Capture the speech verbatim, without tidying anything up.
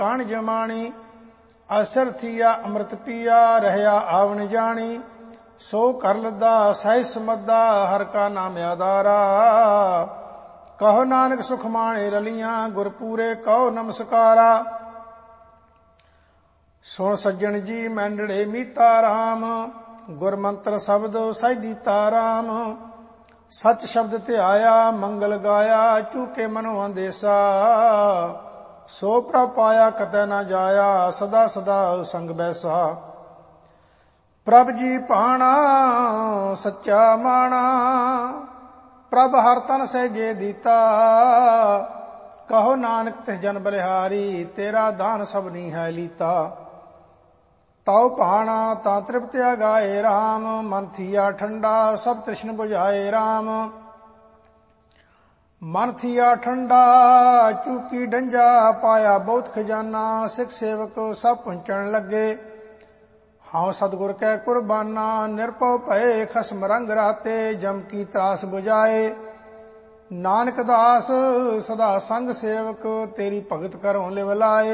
ਕਾਣ ਜਮਾਣੀ। ਅਸਰ ਥੀਆ ਅੰਮ੍ਰਿਤ ਪੀਆ ਰਹਿਆ ਆਵਣ ਜਾਣੀ। ਸੋ ਕਰ ਲੱਦਾ ਸਹਿ ਸਮੱਦਾ ਹਰ ਕਾ ਨਾਮ ਆਧਾਰਾ। ਕਹੋ ਨਾਨਕ ਸੁਖ ਮਾਣੇ ਰਲੀਆਂ ਗੁਰ ਪੂਰੇ ਕਹੋ ਨਮਸਕਾਰਾ। ਸੁਣ ਸੱਜਣ ਜੀ ਮੈਂਡੜੇ ਮੀਤਾ ਰਾਮ ਗੁਰ ਮੰਤਰ ਸ਼ਬਦ ਸਹਿਜੀਤਾ ਰਾਮ। ਸਚ ਸ਼ਬਦ ਧਿਆਇਆ ਮੰਗਲ ਗਾਇਆ ਚੂਕੇ ਮਨੋ ਅੰਦੇਸਾ। ਸੋ ਪ੍ਰਭ ਪਾਇਆ ਕਤੈ ਨਾ ਜਾਇਆ ਸਦਾ ਸਦਾ ਸੰਗ ਬੈਸਾ। ਪ੍ਰਭ ਜੀ ਭਾਣਾ ਸੱਚਾ ਮਾਣਾ ਪ੍ਰਭ ਹਰ ਤਨ ਸਹਿਜੇ ਦੀਤਾ। ਕਹੋ ਨਾਨਕ ਤਿਸ ਜਨ ਬਲਿਹਾਰੀ ਤੇਰਾ ਦਾਨ ਸਭਨੀ ਹੈ ਲੀਤਾ। ਤਉ ਭਾਣਾ ਤਾਂ ਤ੍ਰਿਪਤਿਆ ਗਾਏ ਰਾਮ ਮਨ ਥੀਆ ਠੰਡਾ ਸਭ ਤ੍ਰਿਸ਼ਨ ਬੁਝਾਏ ਰਾਮ। ਮਨ ਥੀਆ ਠੰਡਾ ਚੂਕੀ ਡੰਜਾ ਪਾਇਆ ਬਹੁਤ ਖਜ਼ਾਨਾ। ਸਿੱਖ ਸੇਵਕ ਸਭ ਪੁੰਚਣ ਲੱਗੇ ਹਾਂ ਸਤਿਗੁਰ ਕੈ ਕੁਰਬਾਨਾ। ਨਿਰਭਉ ਭਏ ਖਸਮ ਰੰਗ ਰਾਤੇ ਜਮ ਕੀ ਤਰਾਸ ਬੁਝਾਏ। ਨਾਨਕ ਦਾਸ ਸਦਾ ਸੰਗ ਸੇਵਕ ਤੇਰੀ ਭਗਤ ਕਰਉ ਲਿਵ ਲਾਏ।